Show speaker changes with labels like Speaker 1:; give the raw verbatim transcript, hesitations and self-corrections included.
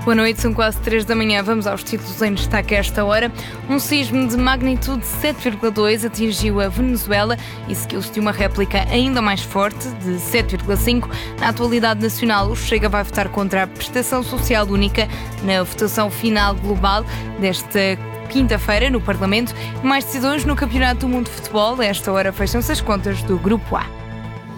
Speaker 1: Boa noite, são quase três da manhã. Vamos aos títulos em destaque a esta hora. Um sismo de magnitude sete vírgula dois atingiu a Venezuela e seguiu-se de uma réplica ainda mais forte, de sete vírgula cinco. Na atualidade nacional, o Chega vai votar contra a prestação social única na votação final global desta quinta-feira no Parlamento. E mais decisões no Campeonato do Mundo de Futebol. A esta hora fecham-se as contas do Grupo A.